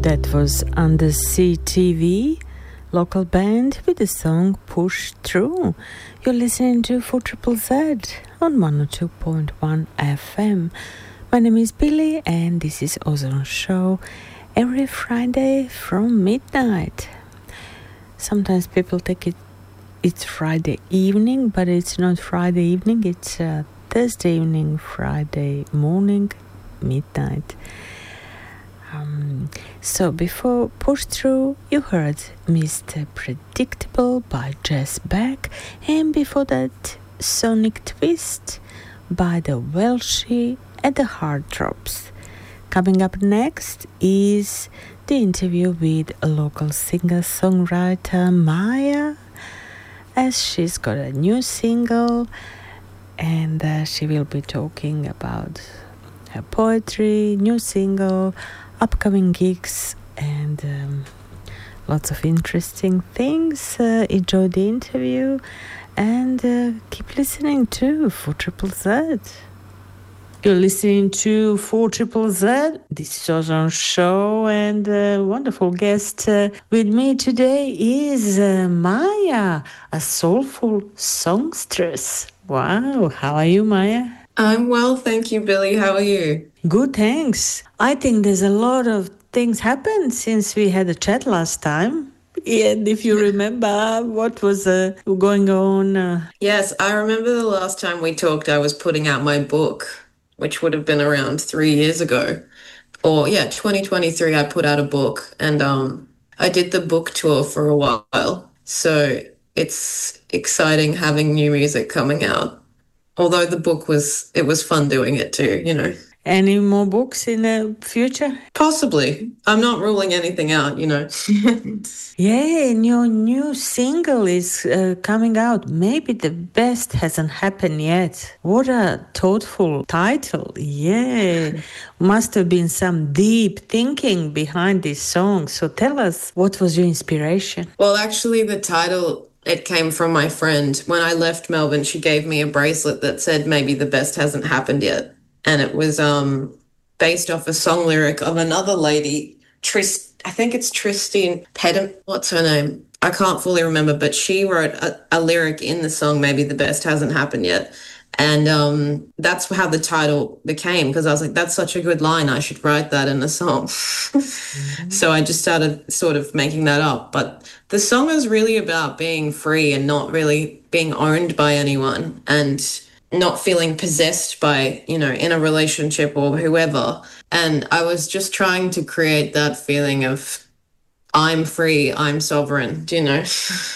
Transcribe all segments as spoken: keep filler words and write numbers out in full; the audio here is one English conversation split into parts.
That was Undersea T V, local band with the song Push Through. You're listening to four Z Z on one oh two point one F M. My name is Billy and this is Ozone Show every Friday from midnight. Sometimes people take it it's Friday evening, but it's not Friday evening, it's uh, Thursday evening, Friday morning, midnight. Um, so before Push Through, you heard Mister Predictable by Jess Beck, and before that Sonic Twist by the Welshie and the Hard Drops. Coming up next is the interview with a local singer-songwriter Maya, as she's got a new single, and uh, she will be talking about her poetry, new single, upcoming gigs, and um, lots of interesting things. Uh, enjoy the interview and uh, keep listening to four Z Z. You're listening to four Z Z. This is Ozone Show, and a wonderful guest uh, with me today is uh, Maya, a soulful songstress. Wow, how are you, Maya? I'm well, thank you, Billy. How are you? Good, thanks. I think there's a lot of things happened since we had a chat last time. And if you remember what was uh, going on. Uh... Yes, I remember the last time we talked, I was putting out my book, which would have been around three years ago. Or, yeah, twenty twenty-three, I put out a book. And um, I did the book tour for a while. So it's exciting having new music coming out. Although the book was, it was fun doing it too, you know. Any more books in the future? Possibly. I'm not ruling anything out, you know. Yeah, and your new single is uh, coming out. Maybe the best hasn't happened yet. What a thoughtful title. Yeah, must have been some deep thinking behind this song. So tell us, what was your inspiration? Well, actually, the title... it came from my friend. When I left Melbourne, she gave me a bracelet that said maybe the best hasn't happened yet. And it was um, based off a song lyric of another lady, Tris, I think it's Tristine Pedam, what's her name? I can't fully remember, but she wrote a, a lyric in the song, maybe the best hasn't happened yet. And um, that's how the title became, because I was like, that's such a good line. I should write that in a song. Mm-hmm. So I just started sort of making that up. But the song is really about being free and not really being owned by anyone and not feeling possessed by, you know, in a relationship or whoever. And I was just trying to create that feeling of I'm free, I'm sovereign, do you know?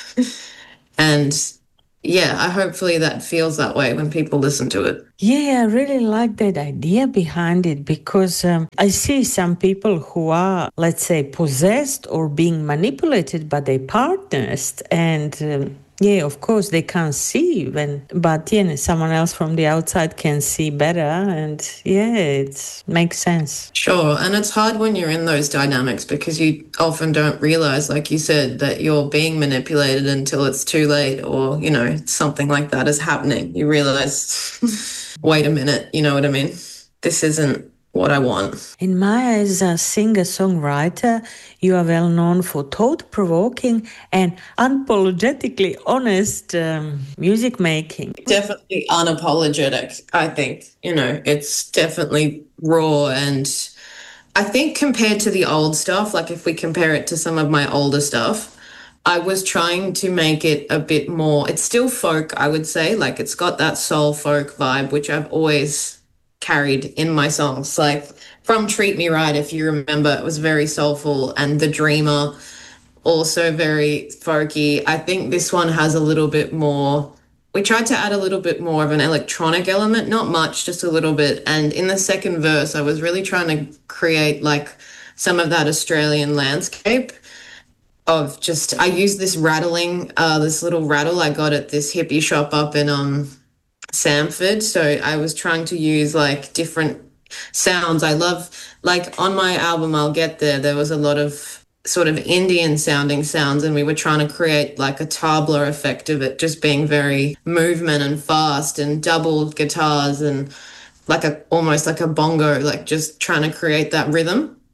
And yeah, I hopefully that feels that way when people listen to it. Yeah, I really like that idea behind it because um, I see some people who are, let's say, possessed or being manipulated by their partners, and um, yeah, of course they can't see when, but yeah, someone else from the outside can see better, and yeah, it makes sense. Sure, and it's hard when you're in those dynamics because you often don't realize, like you said, that you're being manipulated until it's too late, or you know, something like that is happening. You realize, wait a minute, you know what I mean? This isn't what I want. In Maya, as a singer-songwriter, you are well known for thought-provoking and unapologetically honest um, music making. Definitely unapologetic, I think. You know, it's definitely raw, and I think compared to the old stuff, like if we compare it to some of my older stuff, I was trying to make it a bit more, it's still folk, I would say, like it's got that soul folk vibe, which I've always carried in my songs. Like from Treat Me Right, if you remember, it was very soulful, and The Dreamer, also very folky. I think this one has a little bit more, we tried to add a little bit more of an electronic element, not much, just a little bit. And in the second verse, I was really trying to create like some of that Australian landscape of just, I used this rattling, uh, this little rattle I got at this hippie shop up in um Samford. So I was trying to use like different sounds. I love, like on my album I'll Get There, there was a lot of sort of Indian sounding sounds, and we were trying to create like a tabla effect of it just being very movement and fast, and double guitars and like a almost like a bongo, like just trying to create that rhythm.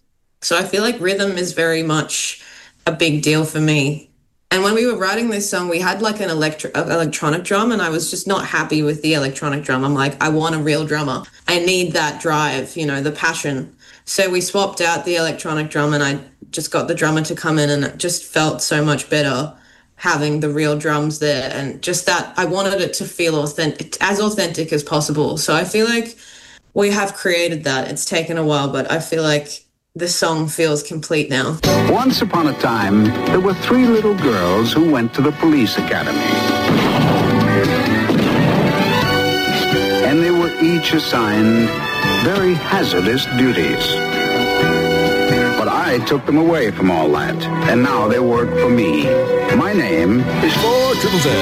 So I feel like rhythm is very much a big deal for me. And when we were writing this song, we had like an electro- electronic drum, and I was just not happy with the electronic drum. I'm like, I want a real drummer. I need that drive, you know, the passion. So we swapped out the electronic drum, and I just got the drummer to come in, and it just felt so much better having the real drums there. And just that, I wanted it to feel authentic, as authentic as possible. So I feel like we have created that. It's taken a while, but I feel like the song feels complete now. Once upon a time, there were three little girls who went to the police academy. And they were each assigned very hazardous duties. But I took them away from all that, and now they work for me. My name is four Triple Z.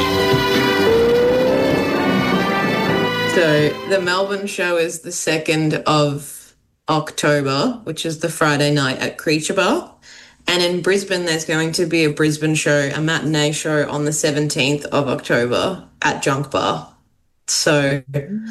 So the Melbourne show is the second of October, which is the Friday night at Creature Bar. And in Brisbane, there's going to be a Brisbane show, a matinee show on the seventeenth of October at Junk Bar. So,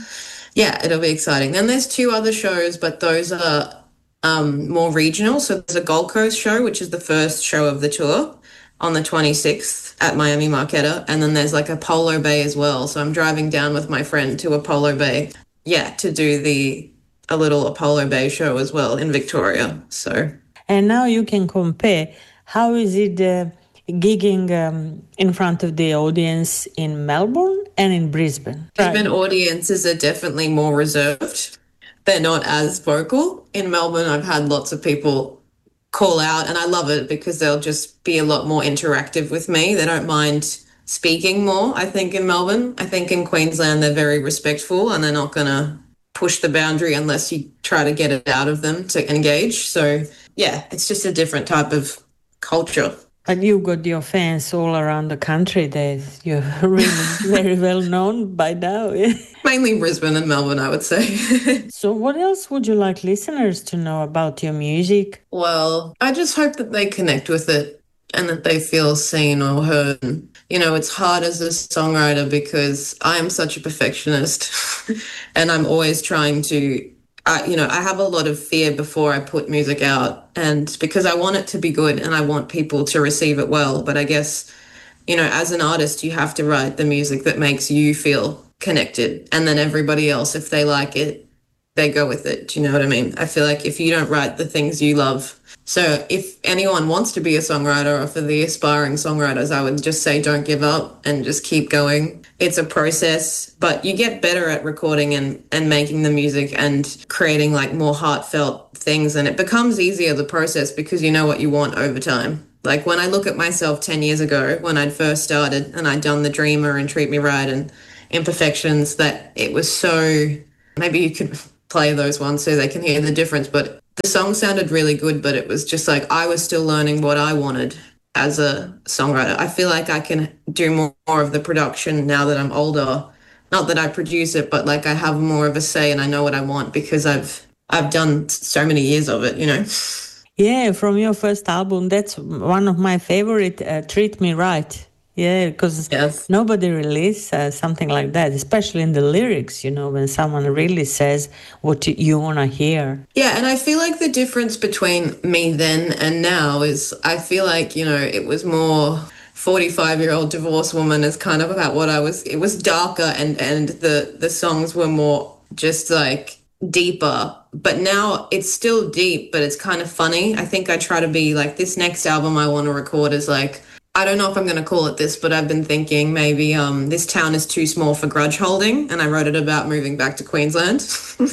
yeah, it'll be exciting. Then there's two other shows, but those are um, more regional. So there's a Gold Coast show, which is the first show of the tour on the twenty-sixth at Miami Marquetta. And then there's like a Polo Bay as well. So I'm driving down with my friend to Apollo Bay, yeah, to do the a little Apollo Bay show as well in Victoria. So, and now you can compare. How is it uh, gigging um, in front of the audience in Melbourne and in Brisbane? Brisbane right. Audiences are definitely more reserved. They're not as vocal. In Melbourne, I've had lots of people call out, and I love it because they'll just be a lot more interactive with me. They don't mind speaking more, I think, in Melbourne. I think in Queensland, they're very respectful and they're not going to push the boundary unless you try to get it out of them to engage. So, yeah, it's just a different type of culture. And you've got your fans all around the country. There, you're really very well known by now. Mainly Brisbane and Melbourne, I would say. So what else would you like listeners to know about your music? Well, I just hope that they connect with it and that they feel seen or heard. You know, it's hard as a songwriter because I am such a perfectionist and I'm always trying to, I, you know, I have a lot of fear before I put music out, and because I want it to be good and I want people to receive it well. But I guess, you know, as an artist, you have to write the music that makes you feel connected, and then everybody else, if they like it, they go with it. Do you know what I mean? I feel like if you don't write the things you love, so if anyone wants to be a songwriter, or for the aspiring songwriters, I would just say don't give up and just keep going. It's a process, but you get better at recording and, and making the music and creating like more heartfelt things, and it becomes easier, the process, because you know what you want over time. Like when I look at myself ten years ago when I'd first started and I'd done The Dreamer and Treat Me Right and Imperfections, that it was so, maybe you could play those ones so they can hear the difference, but the song sounded really good, but it was just like I was still learning what I wanted as a songwriter. I feel like I can do more, more of the production now that I'm older. Not that I produce it, but like I have more of a say and I know what I want because I've I've done so many years of it, you know. Yeah, from your first album, that's one of my favorite, uh, Treat Me Right. Yeah, because yes. nobody released uh, something like that, especially in the lyrics, you know, when someone really says what you want to hear. Yeah, and I feel like the difference between me then and now is I feel like, you know, it was more forty-five-year-old divorced woman is kind of about what I was. It was darker and, and the, the songs were more just like deeper. But now it's still deep, but it's kind of funny. I think I try to be like, this next album I want to record is like, I don't know if I'm going to call it this, but I've been thinking maybe um, this town is too small for grudge holding. And I wrote it about moving back to Queensland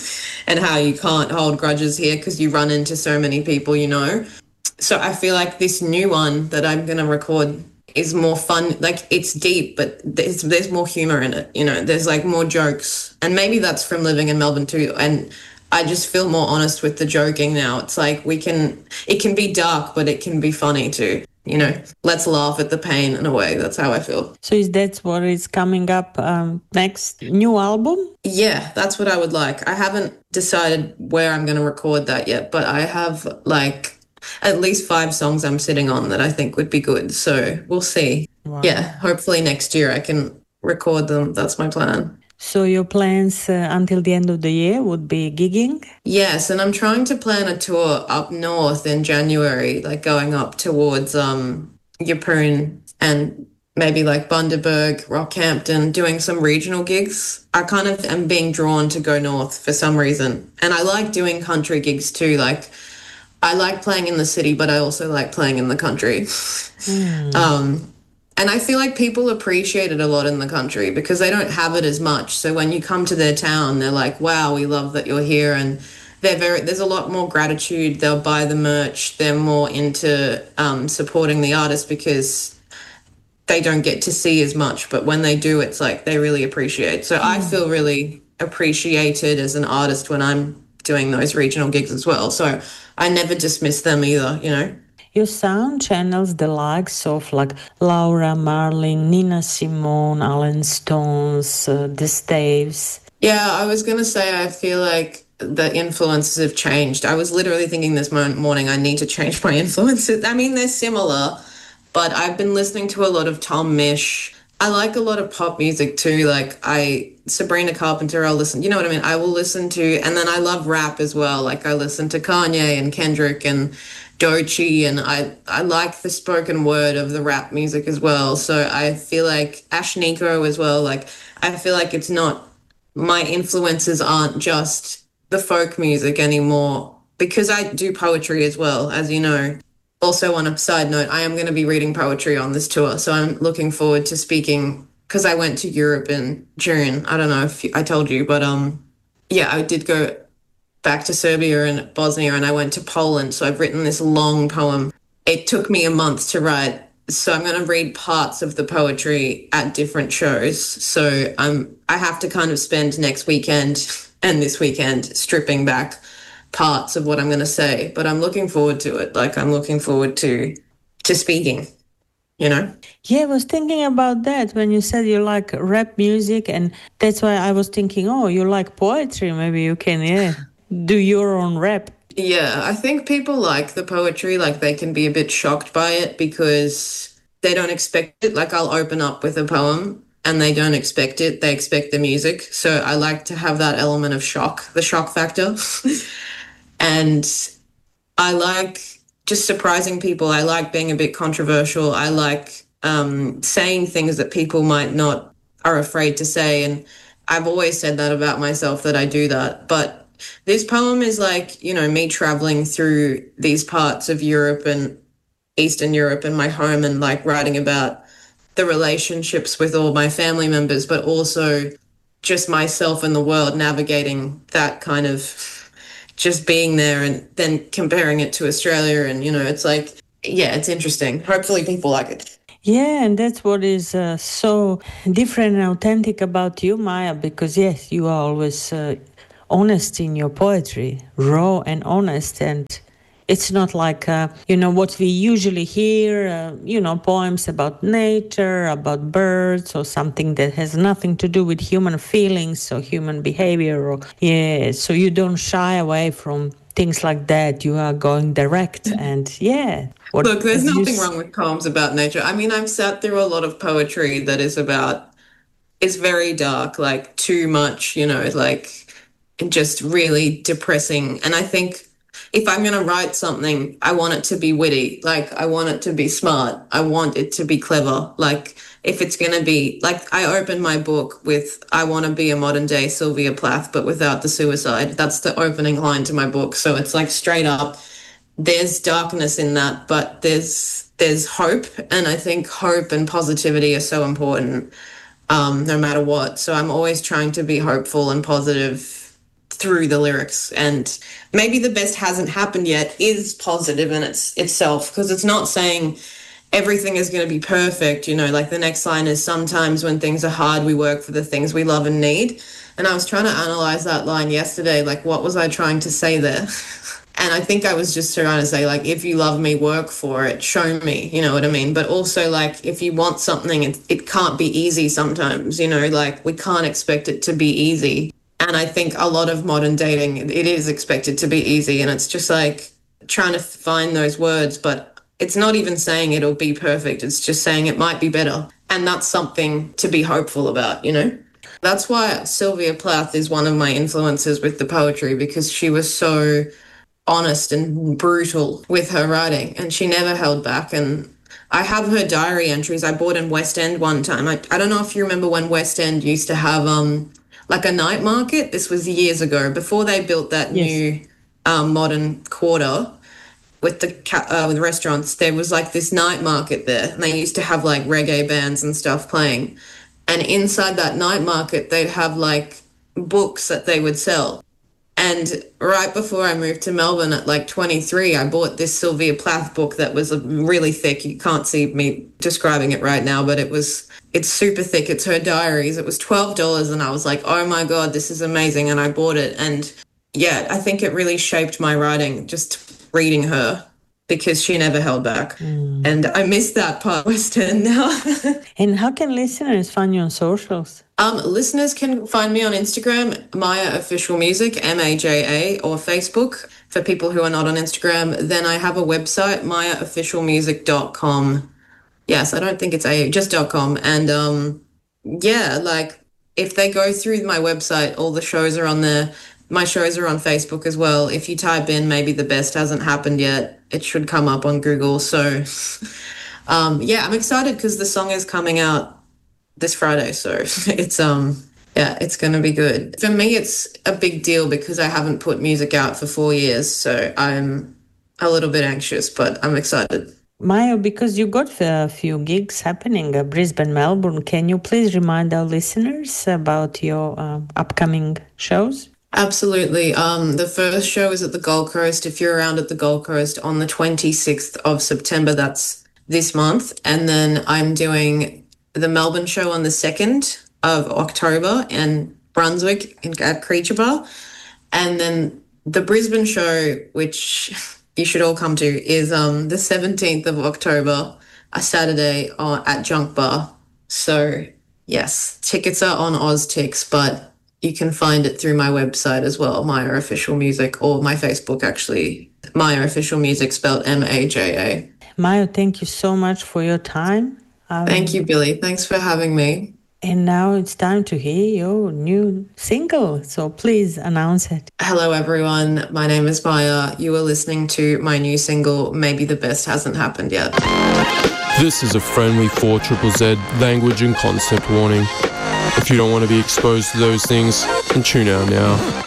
and how you can't hold grudges here because you run into so many people, you know. So I feel like this new one that I'm going to record is more fun. Like it's deep, but there's, there's more humor in it. You know, there's like more jokes. And maybe that's from living in Melbourne too. And I just feel more honest with the joking now. It's like we can, it can be dark, but it can be funny too. You know, let's laugh at the pain in a way. That's how I feel. So is that what is coming up um, next? New album? Yeah, that's what I would like. I haven't decided where I'm going to record that yet, but I have like at least five songs I'm sitting on that I think would be good. So we'll see. Wow. Yeah, hopefully next year I can record them. That's my plan. So your plans uh, until the end of the year would be gigging? Yes, and I'm trying to plan a tour up north in January, like going up towards um Yeppoon and maybe like Bundaberg, Rockhampton, doing some regional gigs. I kind of am being drawn to go north for some reason. And I like doing country gigs too. Like I like playing in the city, but I also like playing in the country. Mm. Um, and I feel like people appreciate it a lot in the country because they don't have it as much. So when you come to their town, they're like, wow, we love that you're here. And they're very, there's a lot more gratitude. They'll buy the merch. They're more into um, supporting the artist because they don't get to see as much. But when they do, it's like they really appreciate. So mm. I feel really appreciated as an artist when I'm doing those regional gigs as well. So I never dismiss them either, you know. Your sound channels the likes of like Laura Marling, Nina Simone, Alan Stones, uh, the Staves. Yeah, I was going to say I feel like the influences have changed. I was literally thinking this morning I need to change my influences. I mean, they're similar, but I've been listening to a lot of Tom Misch. I like a lot of pop music too. Like I, Sabrina Carpenter, I'll listen, you know what I mean? I will listen to, and then I love rap as well. Like I listen to Kanye and Kendrick and Doechii, and I, I like the spoken word of the rap music as well. So I feel like Ashnikko as well. Like I feel like it's not, my influences aren't just the folk music anymore because I do poetry as well, as you know. Also, on a side note, I am going to be reading poetry on this tour, so I'm looking forward to speaking because I went to Europe in June. I don't know if I told you, but um, yeah, I did go back to Serbia and Bosnia, and I went to Poland. So I've written this long poem. It took me a month to write, so I'm going to read parts of the poetry at different shows. So I'm I have to kind of spend next weekend and this weekend stripping back parts of what I'm going to say, but I'm looking forward to it. Like I'm looking forward to to speaking, you know? Yeah, I was thinking about that when you said you like rap music, and that's why I was thinking, oh, you like poetry. Maybe you can, yeah, do your own rap. Yeah, I think people like the poetry, like they can be a bit shocked by it because they don't expect it. Like I'll open up with a poem and they don't expect it. They expect the music. So I like to have that element of shock, the shock factor. And I like just surprising people. I like being a bit controversial. I like um, saying things that people might not are afraid to say. And I've always said that about myself, that I do that. But this poem is like, you know, me traveling through these parts of Europe and Eastern Europe and my home and like writing about the relationships with all my family members, but also just myself and the world, navigating that kind of just being there and then comparing it to Australia. And, you know, it's like, yeah, it's interesting. Hopefully people like it. Yeah, and that's what is uh, so different and authentic about you, Maya, because, yes, you are always uh, honest in your poetry, raw and honest. And it's not like, uh, you know, what we usually hear, uh, you know, poems about nature, about birds, or something that has nothing to do with human feelings or human behavior. Or yeah, so you don't shy away from things like that. You are going direct and, yeah. What, Look, there's nothing s- wrong with poems about nature. I mean, I've sat through a lot of poetry that is about, it's very dark, like too much, you know, like just really depressing. And I think if I'm going to write something, I want it to be witty. Like, I want it to be smart. I want it to be clever. Like, if it's going to be, like, I opened my book with, I want to be a modern day Sylvia Plath, but without the suicide. That's the opening line to my book. So it's like straight up, there's darkness in that, but there's, there's hope. And I think hope and positivity are so important, um, no matter what. So I'm always trying to be hopeful and positive through the lyrics, and maybe the best hasn't happened yet is positive in its itself, because it's not saying everything is going to be perfect, you know, like the next line is, sometimes when things are hard we work for the things we love and need. And I was trying to analyze that line yesterday, like what was I trying to say there? And I think I was just trying to say, like, if you love me, work for it, show me, you know what I mean? But also, like, if you want something, it, it can't be easy sometimes, you know, like we can't expect it to be easy. And I think a lot of modern dating, it is expected to be easy. And it's just like trying to find those words, but it's not even saying it'll be perfect. It's just saying it might be better. And that's something to be hopeful about, you know? That's why Sylvia Plath is one of my influences with the poetry, because she was so honest and brutal with her writing and she never held back. And I have her diary entries I bought in West End one time. I, I don't know if you remember when West End used to have um like a night market. This was years ago, before they built that yes. new um, modern quarter with the uh, with the restaurants. There was like this night market there, and they used to have like reggae bands and stuff playing. And inside that night market, they'd have like books that they would sell. And right before I moved to Melbourne at like twenty-three, I bought this Sylvia Plath book that was really thick. You can't see me describing it right now, but it was, it's super thick. It's her diaries. It was twelve dollars and I was like, oh my God, this is amazing. And I bought it. And yeah, I think it really shaped my writing, just reading her, because she never held back. Mm. And I miss that part of West End now. And how can listeners find you on socials? Um, listeners can find me on Instagram, Maya Official Music, M A J A, or Facebook for people who are not on Instagram. Then I have a website, maya official music dot com. Yes, I don't think it's A, just .com. And um, yeah, like if they go through my website, all the shows are on there. My shows are on Facebook as well. If you type in Maybe the Best Hasn't Happened Yet, it should come up on Google. So um, yeah, I'm excited because the song is coming out this Friday, so it's um yeah it's gonna be good. For me, it's a big deal because I haven't put music out for four years, so I'm a little bit anxious, but I'm excited. Maya, because you got a few gigs happening at Brisbane, Melbourne, can you please remind our listeners about your uh, upcoming shows? Absolutely. Um, the first show is at the Gold Coast. If you're around at the Gold Coast, on the twenty-sixth of September, that's this month, and then I'm doing the Melbourne show on the second of October in Brunswick in, at Creature Bar. And then the Brisbane show, which you should all come to, is um, the seventeenth of October, a Saturday uh, at Junk Bar. So, yes, tickets are on OzTix, but you can find it through my website as well, Maya Official Music, or my Facebook, actually, Maya Official Music, spelled M A J A. Maya, thank you so much for your time. Um, Thank you, Billy. Thanks for having me. And now it's time to hear your new single, so please announce it. Hello, everyone. My name is Maya. You are listening to my new single, Maybe the Best Hasn't Happened Yet. This is a friendly four triple Z language and concept warning. If you don't want to be exposed to those things, then tune out now.